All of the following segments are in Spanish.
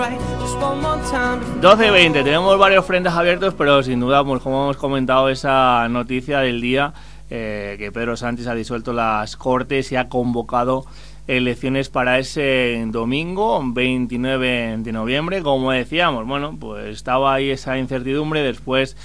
12:20, tenemos varios frentes abiertos, pero sin duda, pues como hemos comentado, esa noticia del día, que Pedro Sánchez ha disuelto las Cortes y ha convocado elecciones para ese domingo 29 de noviembre. Como decíamos, bueno, pues estaba ahí esa incertidumbre después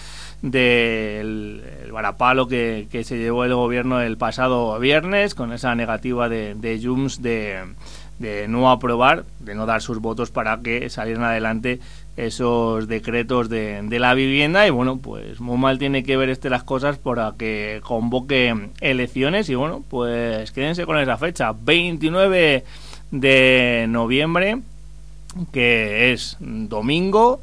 del varapalo que se llevó el gobierno el pasado viernes con esa negativa de Junts de no aprobar, de no dar sus votos para que salieran adelante esos decretos de la vivienda. Y bueno, pues muy mal tiene que ver las cosas para que convoque elecciones. Y bueno, pues quédense con esa fecha, 29 de noviembre, que es domingo.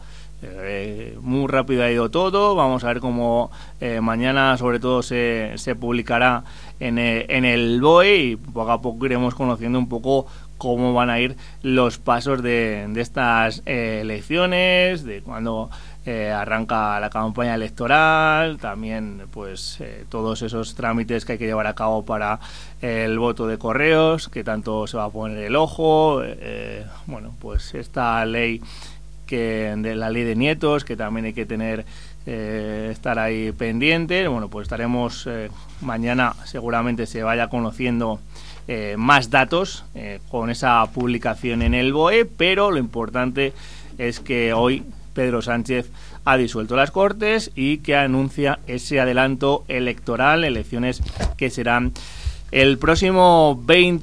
Muy rápido ha ido todo. Vamos a ver cómo mañana sobre todo se publicará en el BOE, y poco a poco iremos conociendo un poco cómo van a ir los pasos de estas elecciones, de cuando arranca la campaña electoral, también pues todos esos trámites que hay que llevar a cabo para el voto de correos, que tanto se va a poner el ojo, bueno, pues esta ley de la ley de nietos, que también hay que tener estar ahí pendiente. Bueno, pues estaremos mañana, seguramente se vaya conociendo más datos con esa publicación en el BOE, pero lo importante es que hoy Pedro Sánchez ha disuelto las Cortes y que anuncia ese adelanto electoral, elecciones que serán el próximo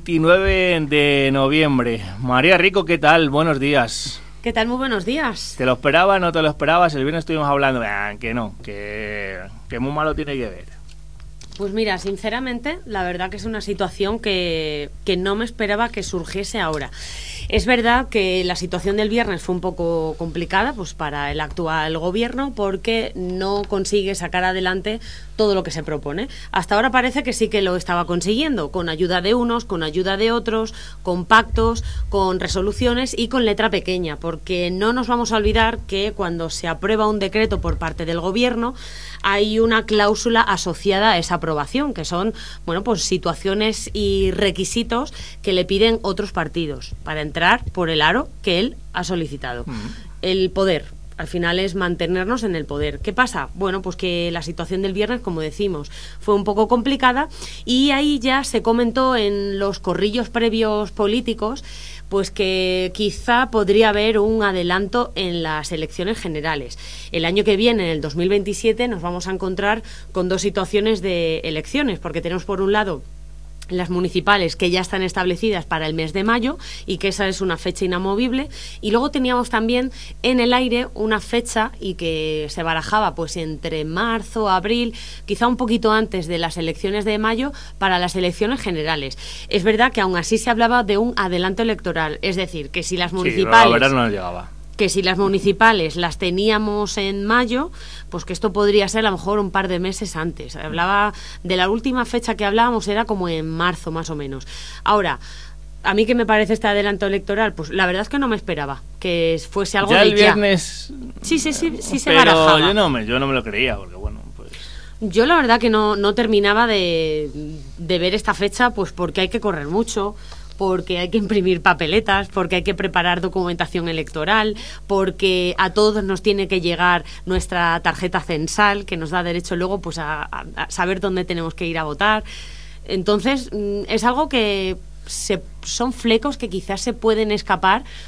29 de noviembre. María Rico, ¿qué tal? Buenos días. ¿Qué tal? Muy buenos días. ¿Te lo esperabas? ¿No te lo esperabas? El viernes estuvimos hablando, que no, que muy malo tiene que ver. Pues mira, sinceramente, la verdad que es una situación que no me esperaba que surgiese ahora. Es verdad que la situación del viernes fue un poco complicada pues para el actual gobierno, porque no consigue sacar adelante todo lo que se propone. Hasta ahora parece que sí que lo estaba consiguiendo, con ayuda de unos, con ayuda de otros, con pactos, con resoluciones y con letra pequeña, porque no nos vamos a olvidar que cuando se aprueba un decreto por parte del gobierno hay una cláusula asociada a esa aprobación, que son, bueno, pues situaciones y requisitos que le piden otros partidos para entrar por el aro que él ha solicitado. El poder, al final, es mantenernos en el poder. ¿Qué pasa? Bueno, pues que la situación del viernes, como decimos, fue un poco complicada, y ahí ya se comentó en los corrillos previos políticos pues que quizá podría haber un adelanto en las elecciones generales. El año que viene, en el 2027, nos vamos a encontrar con dos situaciones de elecciones, porque tenemos por un lado las municipales, que ya están establecidas para el mes de mayo y que esa es una fecha inamovible, y luego teníamos también en el aire una fecha y que se barajaba pues entre marzo, abril, quizá un poquito antes de las elecciones de mayo, para las elecciones generales. Es verdad que aún así se hablaba de un adelanto electoral, es decir, que si las municipales... Sí, la verdad no llegaba. Que si las municipales las teníamos en mayo, pues que esto podría ser a lo mejor un par de meses antes. Hablaba de la última fecha que hablábamos, era como en marzo más o menos. Ahora, a mí, ¿qué me parece este adelanto electoral? Pues la verdad es que no me esperaba que fuese algo ya de el viernes. Sí se pero barajaba. Yo no me lo creía, porque bueno, pues... Yo la verdad que no terminaba de ver esta fecha, pues porque hay que correr mucho, porque hay que imprimir papeletas, porque hay que preparar documentación electoral, porque a todos nos tiene que llegar nuestra tarjeta censal, que nos da derecho luego pues a saber dónde tenemos que ir a votar. Entonces, es algo que son flecos que quizás se pueden escapar